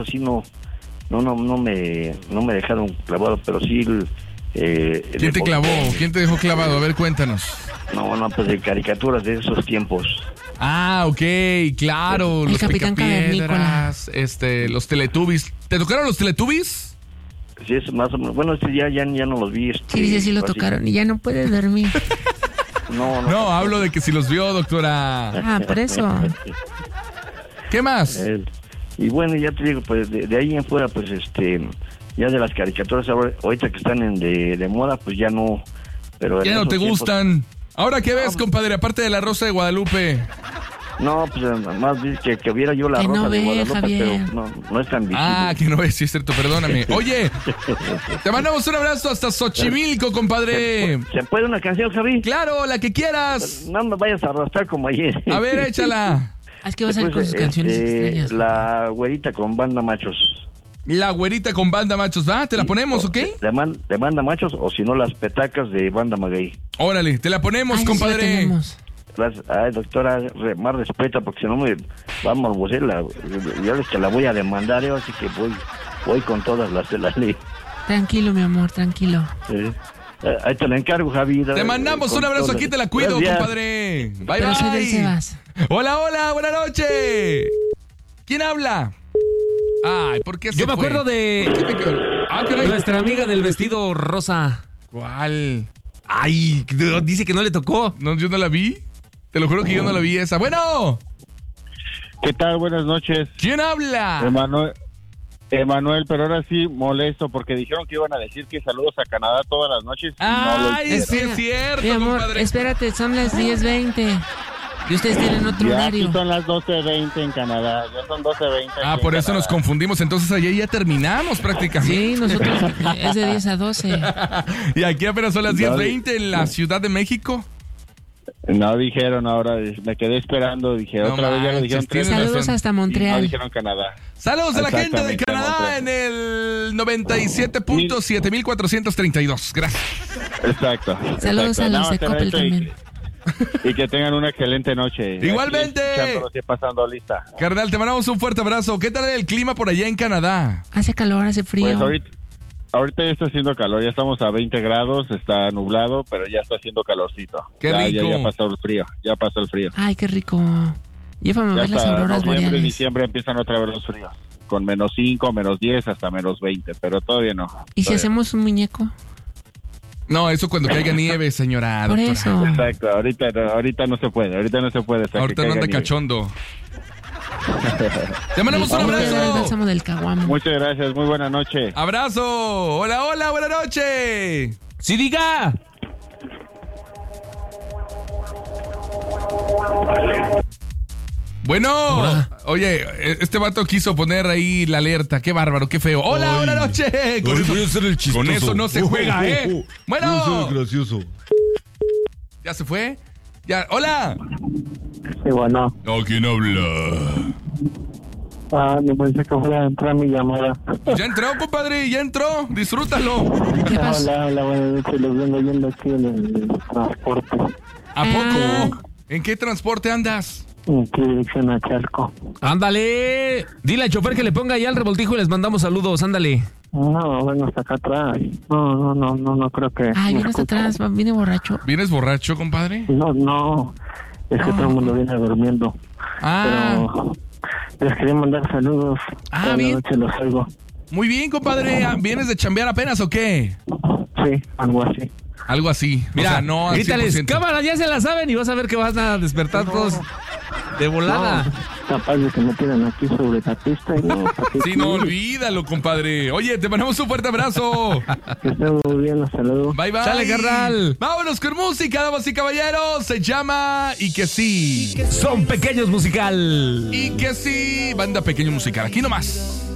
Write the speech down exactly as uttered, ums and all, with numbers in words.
sí no, no, no, no me, no me dejaron clavado, pero sí. Eh, ¿Quién te clavó? ¿Quién te dejó clavado? A ver, cuéntanos. No, no, pues de caricaturas de esos tiempos. Ah, ok, claro. El los Capitán Picapiedras, este, los Teletubbies. ¿Te tocaron los Teletubbies? Sí, es más o menos. Bueno, este ya, ya, ya no los vi. Este, Sí, dice, sí lo así. tocaron y ya no puedes dormir. No, no. No, hablo de que si los vio, doctora. Ah, por eso. ¿Qué más? Eh, y bueno, ya te digo, pues de, de ahí en fuera, pues este, ya de las caricaturas ahora, ahorita que están en de, de moda, pues ya no. Pero Ya no te tiempos, gustan. ¿Ahora qué ves, compadre? Aparte de La Rosa de Guadalupe. No, pues más bien que, que viera yo la Que Rosa no de ve, Guadalupe, Javier. pero no, no es tan visible. Ah, que no ves, sí es cierto, perdóname. Oye, te mandamos un abrazo hasta Xochimilco, compadre. ¿Se puede una canción, Javi? Claro, la que quieras. No me vayas a arrastrar como ayer. A ver, échala. Es que vas a ir con Pues, sus canciones este, extrañas. La güerita con banda machos. La güerita con banda machos, ¿va? ¿Te la ponemos, ok? De, man, de banda machos o si no las petacas de banda maguey. Órale, te la ponemos, Ay, sí, sí la compadre. tenemos. Gracias. Ay, doctora, re- más respeta porque si no me vamos a morbosear la, ya ves que la voy a demandar, yo, así que voy voy con todas las de la ley. Tranquilo, mi amor, tranquilo. Eh, eh, ahí te la encargo, Javi. Te mandamos Con un abrazo, todas. aquí te la cuido, Gracias. compadre. Bye, Pero soy del bye. Sebas. Hola, hola, buenas noches. ¿Quién habla? Ay, ¿por qué se Yo me fue? acuerdo de ¿Qué te quedó? Ah, caray. nuestra amiga del vestido rosa. ¿Cuál? Ay, dice que no le tocó. No, yo no la vi. Te lo juro que yo no la vi esa. Bueno, ¿Qué tal? Buenas noches. ¿quién habla? Emanuel, Emanuel, pero ahora sí molesto porque dijeron que iban a decir que saludos a Canadá todas las noches. y no lo Ay, hicieron. sí es cierto, Mi amor, compadre. espérate, son las diez veinte. Y ustedes tienen otro Ya horario. aquí son las doce veinte en Canadá, ya son doce veinte. Ah, por eso nos confundimos. Entonces ayer ya terminamos prácticamente. Sí, nosotros es de diez a doce. Y aquí apenas son las diez No, veinte en la Ciudad de México. No dijeron ahora, me quedé esperando, dije, No otra vez ya lo manches, dijeron tres tienes veces. Saludos hasta y No Montreal. dijeron Canadá. Saludos a la gente de Exactamente, Canadá Montreal. en el noventa y siete punto siete mil cuatrocientos treinta y dos. Gracias. Exacto. Saludos exacto. a los Nada de más era Coppel eso y también. que- Y que tengan una excelente noche. Igualmente. Aquí escuchándolos y pasando lista. Carnal, te mandamos un fuerte abrazo. ¿Qué tal el clima por allá en Canadá? Hace calor, hace frío. Pues ahorita, ahorita ya está haciendo calor, ya estamos a veinte grados, está nublado, pero ya está haciendo calorcito. ¡Qué ya, rico! Ya, ya pasó el frío, ya pasó el frío. Ay, qué rico. Llévame a Ya ver las hasta auroras noviembre y boreales. diciembre empiezan otra vez los fríos, con menos cinco, menos diez, hasta menos veinte, pero todavía no. ¿Y si todavía hacemos un muñeco? No, eso cuando caiga nieve, señora Por doctora. eso. no. Exacto, ahorita, no- ahorita no se puede, ahorita no se puede. hasta que Ahorita no caiga anda nieve. cachondo. Te mandamos un Vamos a ver el abrazo. bálsamo del caguamo. Muchas gracias, muy buena noche. Abrazo. Hola, hola, buena noche. ¡Sí, diga! Bueno, oye, este vato quiso poner ahí la alerta. Qué bárbaro, qué feo. Hola, buena noche. Con, Ay, eso, voy a ser el chistoso. con eso no se Oh, juega, oh, ¿eh? oh, oh. Bueno. Voy a ser el gracioso. ¿Ya se fue? Ya, hola. Sí, bueno. No, ¿quién habla? Ah, no pensé que fuera a entrar mi llamada. Ya entró, compadre, ya entró. Disfrútalo. ¿Qué pasó? Hola, hola, buenas noches. Los vengo viendo aquí en el transporte. ¿A Ah. poco? ¿En qué transporte andas? En qué dirección a Chalco. Ándale. Dile al chofer que le ponga ahí al revoltijo y les mandamos saludos. Ándale. No, vengo hasta acá atrás. No, no, no, no, no creo que... Ay, me viene hasta escuche. atrás, va- viene borracho. ¿Vienes borracho, compadre? No, no. Es que todo el mundo viene durmiendo. Ah, Pero les quería mandar saludos. Ah, Toda la bien. noche los oigo. muy bien, compadre. ¿Vienes de chambear apenas o qué? Sí, algo así. Algo así. Mira, O sea, no al grítales, cien por ciento. cámara, ya se la saben y vas a ver que vas a despertar todos de volada. No, capaz de que me tiran aquí sobre la pista y no, ¿para qué Sí, no, quieren? olvídalo, compadre. Oye, te mandamos un fuerte abrazo. Que estén muy bien, los saludos. Bye, bye. Sale, carnal. Vámonos con música, damas y caballeros. Se llama Y que sí. Son pequeños musical. Y que sí. Banda Pequeño Musical. Aquí nomás.